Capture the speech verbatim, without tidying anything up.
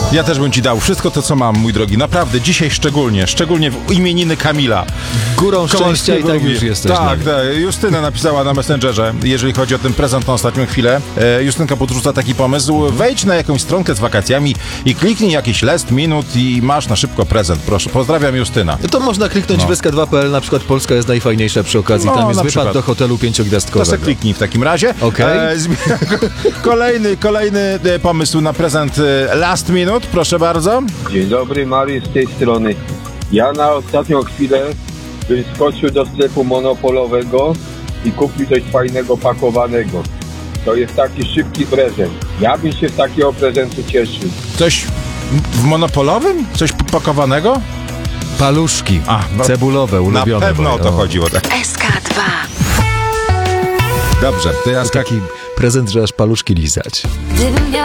Ja też bym ci dał wszystko to, co mam, mój drogi. Naprawdę, dzisiaj szczególnie, szczególnie w imieniny Kamila. Górą szczęścia i tak już jesteś. Tak, tak. Justyna napisała na Messengerze, jeżeli chodzi o ten prezent na ostatnią chwilę. E, Justynka podrzuca taki pomysł. Wejdź na jakąś stronkę z wakacjami i kliknij jakiś last minut i masz na szybko prezent. Proszę, pozdrawiam, Justyna. No to można kliknąć No. w S K dwa kropka P L, na przykład Polska jest najfajniejsza przy okazji. No, Tam jest na wypad przykład. do hotelu To pięciogwiazdkowego. se kliknij w takim razie. Okej. E, zbi- kolejny, kolejny e, pomysł na prezent e, last minute, proszę bardzo. Dzień dobry, Mariusz z tej strony. Ja na ostatnią chwilę bym skoczył do sklepu monopolowego i kupił coś fajnego, pakowanego. To jest taki szybki prezent. Ja bym się z takiego prezentu cieszył. Coś w monopolowym? Coś pakowanego? Paluszki, A, no, cebulowe, ulubione. Na pewno o moje. to chodziło. Tak. S K dwa. Dobrze, to ja To taki prezent, że aż paluszki lizać. Gdybym miał